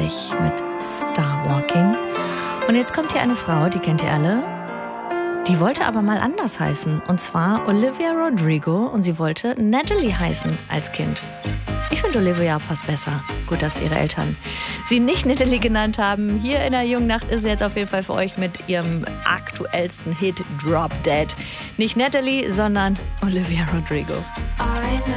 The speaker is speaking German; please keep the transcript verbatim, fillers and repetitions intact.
neunundachtzig mit Star Walking. Und jetzt kommt hier eine Frau, die kennt ihr alle. Die wollte aber mal anders heißen. Und zwar Olivia Rodrigo. Und sie wollte Natalie heißen als Kind. Ich finde, Olivia passt besser. Gut, dass ihre Eltern sie nicht Natalie genannt haben. Hier in der jungen Nacht ist sie jetzt auf jeden Fall für euch mit ihrem aktuellsten Hit Drop Dead. Nicht Natalie, sondern Olivia Rodrigo.